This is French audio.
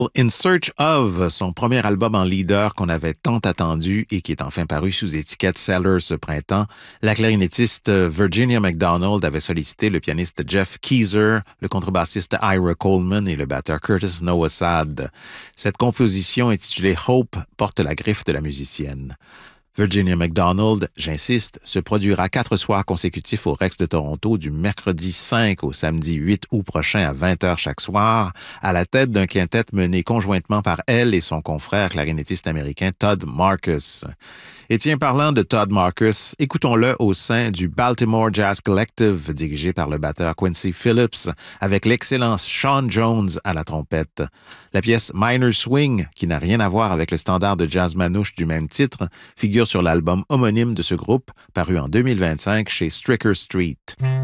In Search of, son premier album en leader qu'on avait tant attendu et qui est enfin paru sous étiquette Cellar ce printemps, la clarinettiste Virginia McDonald avait sollicité le pianiste Jeff Keezer, le contrebassiste Ira Coleman et le batteur Curtis Nowosad. Cette composition intitulée Hope porte la griffe de la musicienne. Virginia McDonald, j'insiste, se produira 4 soirs consécutifs au Rex de Toronto du mercredi 5 au samedi 8 août prochain à 20h chaque soir, à la tête d'un quintet mené conjointement par elle et son confrère clarinettiste américain Todd Marcus. Et tiens, parlant de Todd Marcus, écoutons-le au sein du Baltimore Jazz Collective, dirigé par le batteur Quincy Phillips, avec l'excellent Sean Jones à la trompette. La pièce Minor Swing, qui n'a rien à voir avec le standard de jazz manouche du même titre, figure sur l'album homonyme de ce groupe, paru en 2025 chez Stricker Street.